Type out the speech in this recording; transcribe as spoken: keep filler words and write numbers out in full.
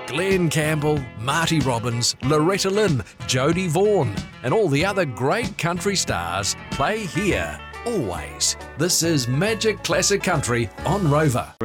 Glenn Campbell, Marty Robbins, Loretta Lynn, Jodie Vaughan, and all the other great country stars play here, always. This is Magic Classic Country on Rover.